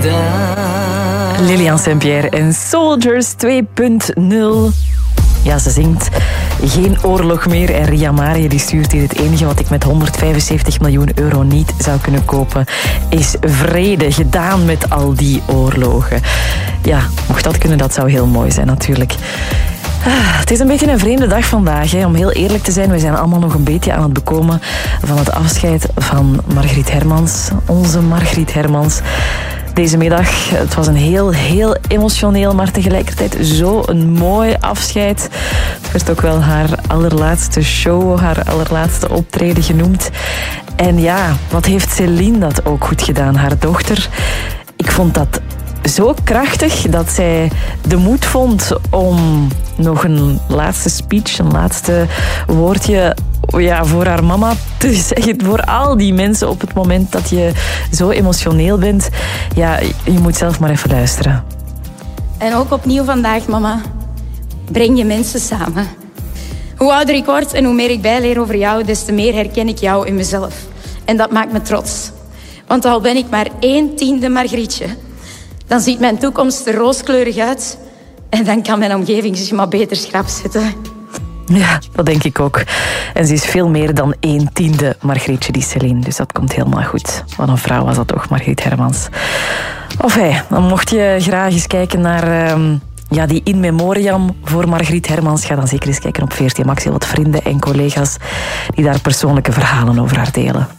gedaan. Lilian Saint-Pierre en Soldiers 2.0. Ja, ze zingt geen oorlog meer. En Ria Marië die stuurt hier: het enige wat ik met 175 miljoen euro niet zou kunnen kopen is vrede. Gedaan met al die oorlogen. Ja, mocht dat kunnen, dat zou heel mooi zijn natuurlijk. Het is een beetje een vreemde dag vandaag, hè. Om heel eerlijk te zijn. We zijn allemaal nog een beetje aan het bekomen van het afscheid van Margriet Hermans. Onze Margriet Hermans. Deze middag, het was een heel emotioneel, maar tegelijkertijd zo een mooi afscheid. Het werd ook wel haar allerlaatste show, haar allerlaatste optreden genoemd. En ja, wat heeft Céline dat ook goed gedaan, haar dochter. Ik vond dat zo krachtig dat zij de moed vond om nog een laatste speech, een laatste woordje voor haar mama te zeggen. Voor al die mensen op het moment dat je zo emotioneel bent. Ja, je moet zelf maar even luisteren. En ook opnieuw vandaag, mama, breng je mensen samen. Hoe ouder ik word en hoe meer ik bijleer over jou, des te meer herken ik jou in mezelf. En dat maakt me trots. Want al ben ik maar 1/10 Margrietje, dan ziet mijn toekomst er rooskleurig uit. En dan kan mijn omgeving zich maar beter schrap zetten. Ja, dat denk ik ook. En ze is veel meer dan 1/10 Margrietje, die Céline. Dus dat komt helemaal goed. Wat een vrouw was dat toch, Margriet Hermans. Dan mocht je graag eens kijken naar die in memoriam voor Margriet Hermans. Ga dan zeker eens kijken op VRT Max. Heel wat vrienden en collega's die daar persoonlijke verhalen over haar delen.